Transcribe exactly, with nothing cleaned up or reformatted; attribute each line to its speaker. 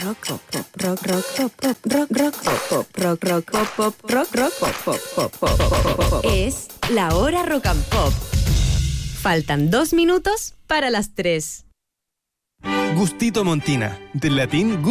Speaker 1: rock, pop, pop, rock, rock, pop, pop, rock, rock, pop, pop, rock, rock, pop, pop, rock, rock, pop, pop, pop, pop, pop, pop.
Speaker 2: Es la hora rock and pop. Faltan dos minutos para las tres.
Speaker 3: Gustito Montina, del latín